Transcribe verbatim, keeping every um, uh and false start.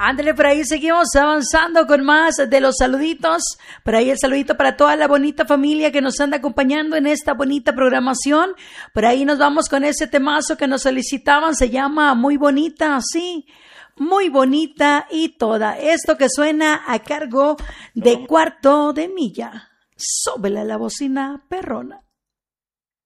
Ándale, por ahí seguimos avanzando con más de los saluditos. Por ahí el saludito para toda la bonita familia que nos anda acompañando en esta bonita programación. Por ahí nos vamos con ese temazo que nos solicitaban. Se llama Muy Bonita, sí. Muy bonita y toda. Esto que suena a cargo de Cuarto de Milla. Sóbele la bocina perrona.